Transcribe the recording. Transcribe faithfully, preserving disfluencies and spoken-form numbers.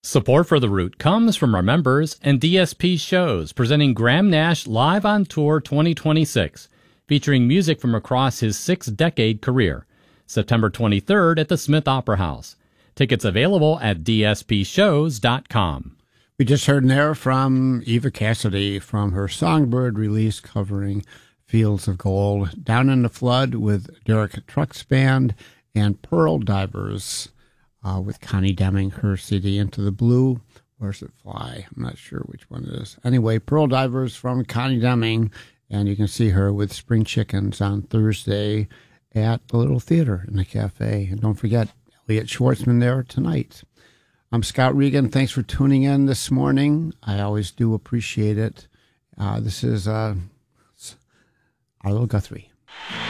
Support for The Root comes from our members and D S P shows presenting Graham Nash Live on Tour twenty twenty-six, featuring music from across his six-decade career. September twenty-third at the Smith Opera House. Tickets available at d s p shows dot com. We just heard there from Eva Cassidy from her Songbird release covering Fields of Gold, Down in the Flood with Derek Trucks Band, and Pearl Divers uh, with Connie Deming, her C D Into the Blue. Where's it fly? I'm not sure which one it is. Anyway, Pearl Divers from Connie Deming, and you can see her with Spring Chickens on Thursday at the Little Theater in the cafe. And don't forget, Elliot Schwartzman there tonight. I'm Scott Regan. Thanks for tuning in this morning. I always do appreciate it. Uh, this is uh, Arlo Guthrie.